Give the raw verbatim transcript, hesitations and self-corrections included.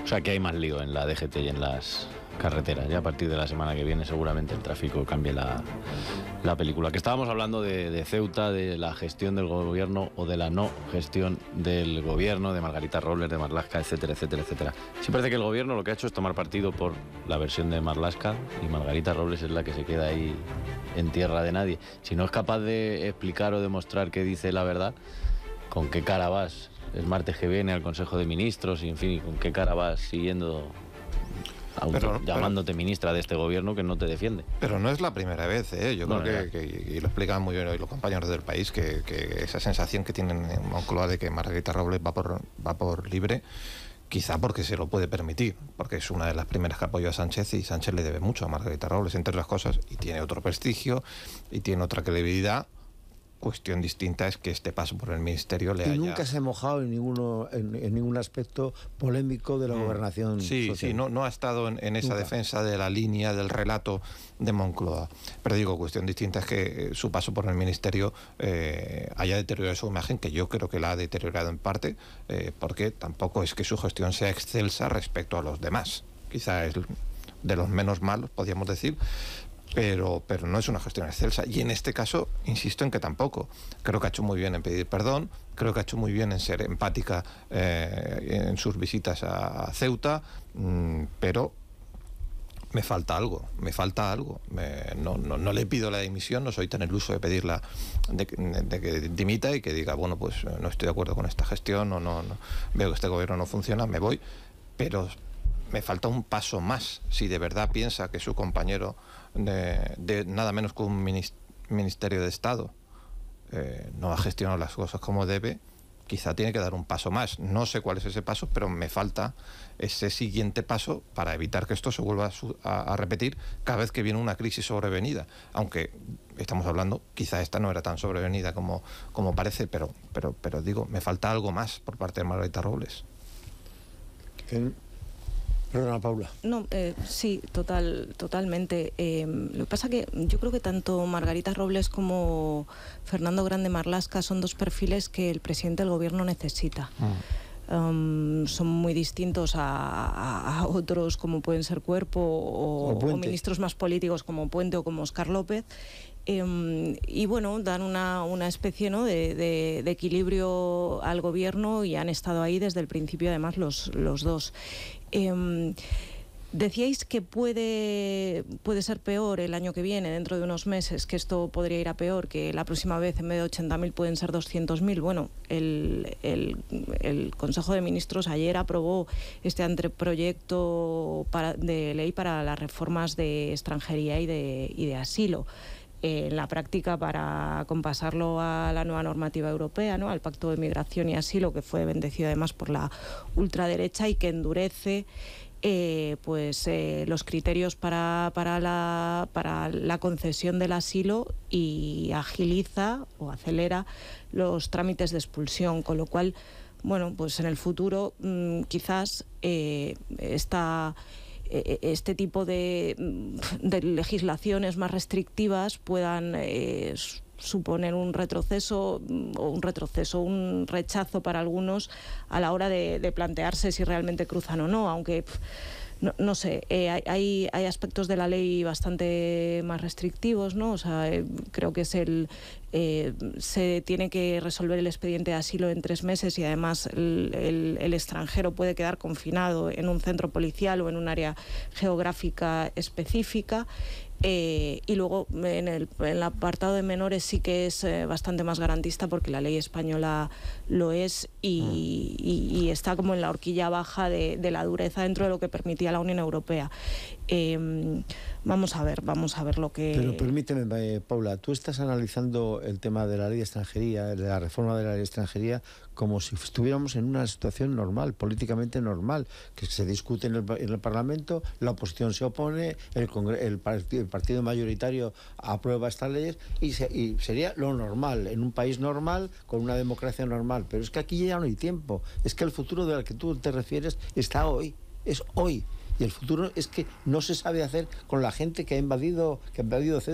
O sea que hay más lío en la D G T y en las carreteras. Ya a partir de la semana que viene seguramente el tráfico cambie la, la película. Que estábamos hablando de, de Ceuta, de la gestión del gobierno o de la no gestión del gobierno, de Margarita Robles, de Marlaska, etcétera, etcétera, etcétera. Sí parece que el gobierno lo que ha hecho es tomar partido por la versión de Marlaska y Margarita Robles es la que se queda ahí en tierra de nadie. Si no es capaz de explicar o demostrar que dice la verdad, ¿con qué cara vas el martes que viene al Consejo de Ministros? Y en fin, ¿con qué cara vas siguiendo, auto, pero, llamándote pero, ministra de este gobierno que no te defiende? Pero no es la primera vez, ¿eh? Yo no, creo no, que, que, y lo explican muy bien hoy los compañeros del país, que, que esa sensación que tienen en Moncloa de que Margarita Robles va por, va por libre, quizá porque se lo puede permitir, porque es una de las primeras que apoyó a Sánchez y Sánchez le debe mucho a Margarita Robles, entre las cosas, y tiene otro prestigio y tiene otra credibilidad. Cuestión distinta es que este paso por el ministerio le y haya... nunca se ha mojado en ninguno en, en ningún aspecto polémico de la mm. gobernación sí, social. Sí, no, no ha estado en, en esa nunca. defensa de la línea, del relato de Moncloa. Pero digo, cuestión distinta es que eh, su paso por el ministerio eh, haya deteriorado su imagen, que yo creo que la ha deteriorado en parte, eh, porque tampoco es que su gestión sea excelsa respecto a los demás. Quizá es de los menos malos, podríamos decir, Pero, pero no es una gestión excelsa. Y en este caso, insisto en que tampoco. Creo que ha hecho muy bien en pedir perdón, creo que ha hecho muy bien en ser empática eh, en sus visitas a Ceuta, mmm, pero me falta algo, me falta algo. Me, no, no, no le pido la dimisión, no soy tan iluso de pedirla, de, de, de que dimita y que diga, bueno, pues no estoy de acuerdo con esta gestión, o no, no, veo que este gobierno no funciona, me voy, pero me falta un paso más. Si de verdad piensa que su compañero de, de nada menos que un ministerio de Estado eh, no ha gestionado las cosas como debe, quizá tiene que dar un paso más. No sé cuál es ese paso, pero me falta ese siguiente paso para evitar que esto se vuelva a, su, a, a repetir cada vez que viene una crisis sobrevenida. Aunque estamos hablando, quizá esta no era tan sobrevenida como, como parece, pero, pero, pero digo, me falta algo más por parte de Margarita Robles. ¿Qué? Perdona, Paula. No, eh, sí, total, totalmente. Eh, lo que pasa que yo creo que tanto Margarita Robles como Fernando Grande Marlaska son dos perfiles que el presidente del gobierno necesita. Mm. Um, son muy distintos a, a, a otros como pueden ser Cuerpo o, o, o ministros más políticos como Puente o como Óscar López. Eh, y bueno, dan una, una especie, ¿no?, de, de, de equilibrio al gobierno y han estado ahí desde el principio además los, los dos. Eh, decíais que puede, puede ser peor el año que viene, dentro de unos meses, que esto podría ir a peor, que la próxima vez en vez de ochenta mil pueden ser doscientos mil. Bueno, el, el, el Consejo de Ministros ayer aprobó este anteproyecto para, de ley para las reformas de extranjería y de, y de asilo. En la práctica, para compasarlo a la nueva normativa europea, ¿no?, al Pacto de Migración y Asilo, que fue bendecido además por la ultraderecha y que endurece eh, pues eh, los criterios para, para, la, para la concesión del asilo y agiliza o acelera los trámites de expulsión, con lo cual, bueno, pues en el futuro mmm, quizás eh, esta... este tipo de, de legislaciones más restrictivas puedan eh, suponer un retroceso o un retroceso, un rechazo para algunos a la hora de, de plantearse si realmente cruzan o no, aunque no, no sé, eh, hay, hay aspectos de la ley bastante más restrictivos, ¿no? O sea, eh, creo que es el eh, se tiene que resolver el expediente de asilo en tres meses y además el, el, el extranjero puede quedar confinado en un centro policial o en un área geográfica específica. Eh, y luego en el, en el apartado de menores sí que es eh, bastante más garantista porque la ley española lo es y, y, y está como en la horquilla baja de, de la dureza dentro de lo que permitía la Unión Europea. Eh, vamos a ver, vamos a ver lo que... Pero permíteme, eh, Paula, tú estás analizando el tema de la ley de extranjería, de la reforma de la ley de extranjería, como si estuviéramos en una situación normal, políticamente normal, que se discute en el, en el Parlamento, la oposición se opone, el, Congre el, partido, el partido mayoritario aprueba estas leyes y, se, y sería lo normal, en un país normal, con una democracia normal. Pero es que aquí ya no hay tiempo, es que el futuro del que tú te refieres está hoy, es hoy. Y el futuro es que no se sabe hacer con la gente que ha invadido, que ha invadido